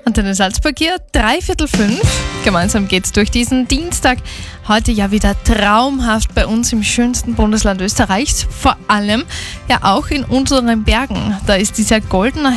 Antenne Salzburg hier, 5:15. Gemeinsam geht's durch diesen Dienstag. Heute ja wieder traumhaft bei uns im schönsten Bundesland Österreichs. Vor allem ja auch in unseren Bergen. Da ist dieser goldene